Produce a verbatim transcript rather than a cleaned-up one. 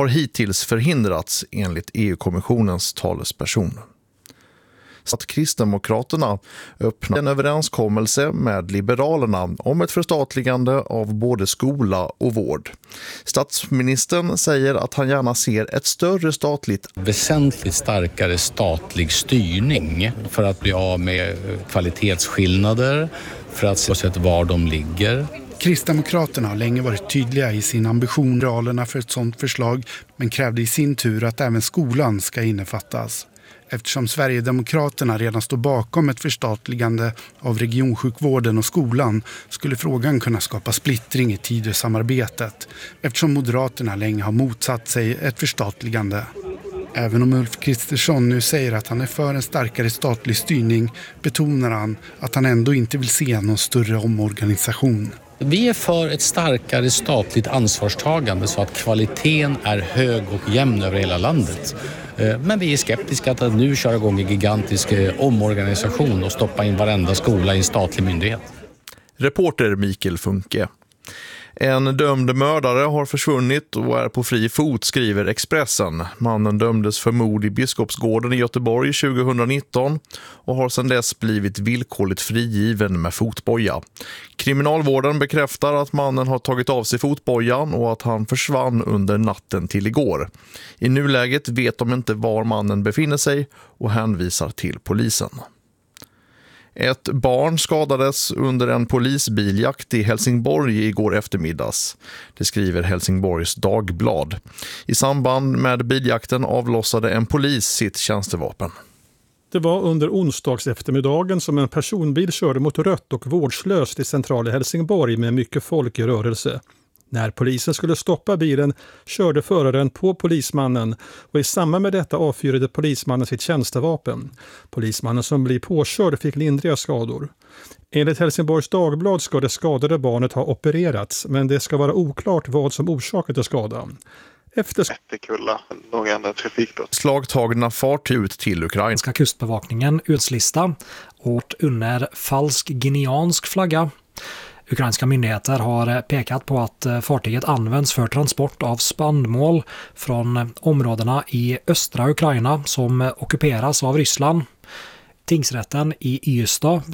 har hittills förhindrats enligt E U-kommissionens talesperson. Att Kristdemokraterna öppnar en överenskommelse med Liberalerna om ett förstatligande av både skola och vård. Statsministern säger att han gärna ser ett större statligt... Väsentligt starkare statlig styrning för att bli av med kvalitetsskillnader, för att se var de ligger. Kristdemokraterna har länge varit tydliga i sin ambition realerna för ett sådant förslag, men krävde i sin tur att även skolan ska innefattas. Eftersom Sverigedemokraterna redan står bakom ett förstatligande av regionsjukvården och skolan skulle frågan kunna skapa splittring i Tidösamarbetet, eftersom Moderaterna länge har motsatt sig ett förstatligande. Även om Ulf Kristersson nu säger att han är för en starkare statlig styrning betonar han att han ändå inte vill se någon större omorganisation. Vi är för ett starkare statligt ansvarstagande så att kvaliteten är hög och jämn över hela landet. Men vi är skeptiska att nu köra igång en gigantisk omorganisation och stoppa in varenda skola i en statlig myndighet. Reporter Mikael Funke. En dömd mördare har försvunnit och är på fri fot, skriver Expressen. Mannen dömdes för mord i Biskopsgården i Göteborg tjugonitton och har sedan dess blivit villkorligt frigiven med fotboja. Kriminalvården bekräftar att mannen har tagit av sig fotbojan och att han försvann under natten till igår. I nuläget vet de inte var mannen befinner sig och hänvisar till polisen. Ett barn skadades under en polisbiljakt i Helsingborg igår eftermiddags. Det skriver Helsingborgs Dagblad. I samband med biljakten avlossade en polis sitt tjänstevapen. Det var under onsdags eftermiddagen som en personbil körde mot rött och vårdslöst i centrala Helsingborg med mycket folk i rörelse. När polisen skulle stoppa bilen körde föraren på polismannen och i samband med detta avfyrade polismannen sitt tjänstevapen. Polismannen som blev påkörd fick lindriga skador. Enligt Helsingborgs Dagblad ska det skadade barnet ha opererats, men det ska vara oklart vad som orsakade skadan. Efter Ättekulla, någon trafikbrott. Slagtagna fartyg ut till Ukraina. Ska kustbevakningen utslista och under falsk guineansk flagga. Ukrainska myndigheter har pekat på att fartyget används för transport av spannmål från områdena i östra Ukraina som ockuperas av Ryssland. Tingsrätten i Ystad